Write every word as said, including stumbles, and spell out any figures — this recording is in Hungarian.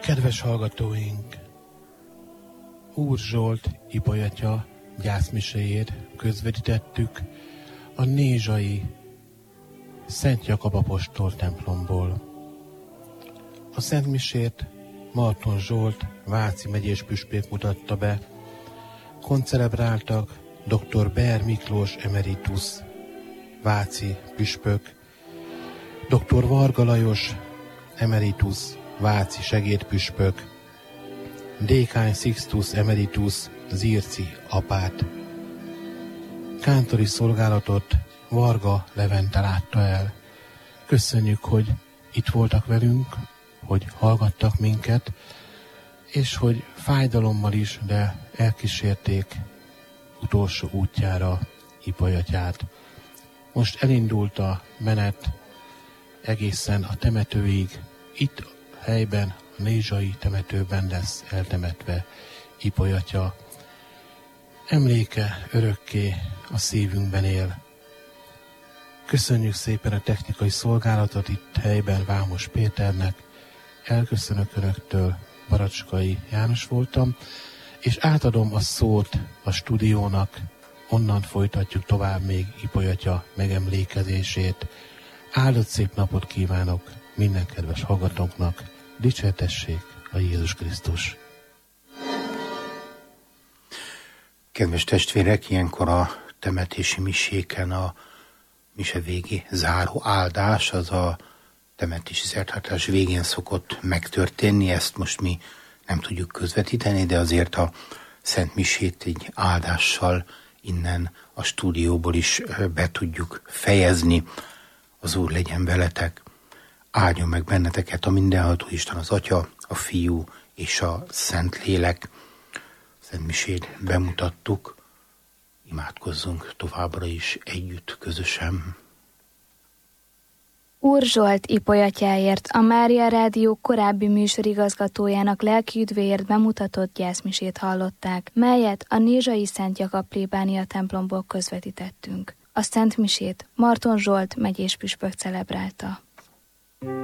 Kedves hallgatóink! Úr Zsolt Ipolyatya gyászmiséjét közvetítettük a nézsai Szent Jakab apostol templomból. A szentmisét Marton Zsolt váci megyés püspök mutatta be. Koncelebráltak dr. Ber Miklós emeritus váci püspök, dr. Varga Lajos emeritus váci segédpüspök, Dékány Sixtus emeritus zirci apát. Kántori szolgálatot Varga Levente látta el. Köszönjük, hogy itt voltak velünk, hogy hallgattak minket, és hogy fájdalommal is, de elkísérték utolsó útjára Ipolyatját. Most elindult a menet egészen a temetőig. Itt helyben, a nézsai temetőben lesz eltemetve Ipolyatya. Emléke örökké a szívünkben él. Köszönjük szépen a technikai szolgálatot itt helyben Vámos Péternek. Elköszönök Önöktől, Baracskai János voltam, és átadom a szót a stúdiónak, onnan folytatjuk tovább még Ipolyatya megemlékezését. Áldott szép napot kívánok minden kedves hallgatónknak, dicsértessék a Jézus Krisztus! Kedves testvérek, ilyenkor a temetési miséken a mise végi záró áldás, az a temetési szertartás végén szokott megtörténni, ezt most mi nem tudjuk közvetíteni, de azért a Szent Misét egy áldással innen a stúdióból is be tudjuk fejezni. Az Úr legyen veletek, áldjon meg benneteket a mindenható Isten, az Atya, a Fiú és a Szentlélek. Szent Misét bemutattuk, imádkozzunk továbbra is együtt, közösen. Úr Zsolt Ipolyatyáért, a Mária Rádió korábbi műsorigazgatójának lelki üdvéért bemutatott gyászmisét hallották, melyet a nézsai Szent Jakab plébánia templomból közvetítettünk. A Szent Misét Marton Zsolt megyés püspök celebrálta.